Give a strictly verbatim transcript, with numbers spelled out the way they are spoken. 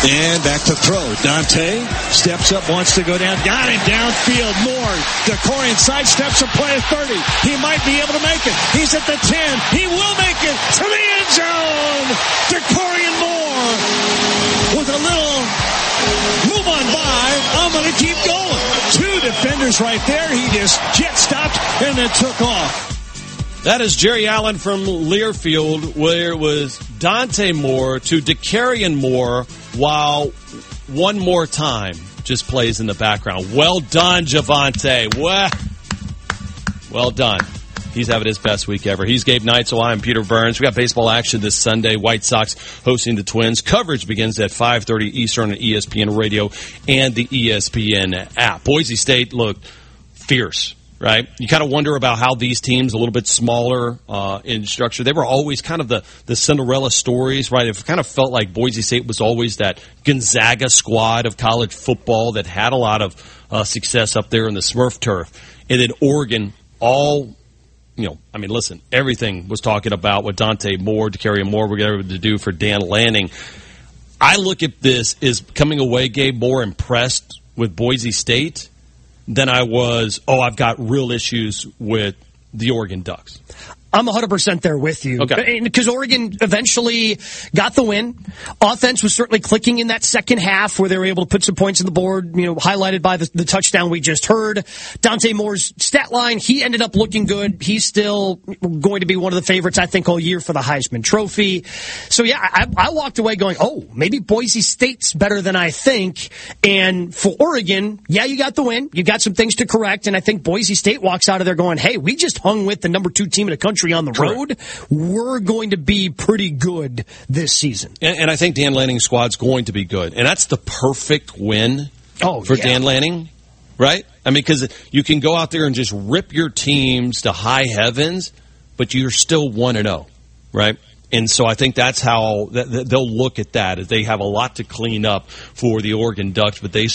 And back to throw. Dante steps up, wants to go down. Got him downfield. Moore. DeCorian sidesteps a play at thirty. He might be able to make it. He's at the ten. He will make it to the end zone. DeCorian Moore with a little move on by. I'm going to keep going. Two defenders right there. He just jet stopped and then took off. That is Jerry Allen from Learfield, where it was Dante Moore to DeCarian Moore, while one more time just plays in the background. Well done, Javonte. Well, well done. He's having his best week ever. He's Gabe Neitzel. I'm Peter Burns. We got baseball action this Sunday. White Sox hosting the Twins. Coverage begins at five thirty Eastern on E S P N Radio and the E S P N app. Boise State looked fierce. Right? You kind of wonder about how these teams, a little bit smaller uh, in structure, they were always kind of the, the Cinderella stories, right? It kind of felt like Boise State was always that Gonzaga squad of college football that had a lot of uh, success up there in the Smurf turf. And then Oregon, all, you know, I mean, listen, everything was talking about what Dante Moore, DeCarian Moore were able to do for Dan Lanning. I look at this as coming away, Gabe, more impressed with Boise State than I was, oh, I've got real issues with the Oregon Ducks. I'm one hundred percent there with you. Okay. Because Oregon eventually got the win. Offense was certainly clicking in that second half where they were able to put some points on the board, you know, highlighted by the, the touchdown we just heard. Dante Moore's stat line, he ended up looking good. He's still going to be one of the favorites, I think, all year for the Heisman Trophy. So, yeah, I, I walked away going, oh, maybe Boise State's better than I think. And for Oregon, yeah, you got the win. You got some things to correct. And I think Boise State walks out of there going, hey, we just hung with the number two team in the country on the road. We're going to be pretty good this season. And, and I think Dan Lanning's squad's going to be good. And that's the perfect win oh, for yeah. Dan Lanning, right? I mean, because you can go out there and just rip your teams to high heavens, but you're still one and oh, right? And so I think that's how they'll look at that, is they have a lot to clean up for the Oregon Ducks, but they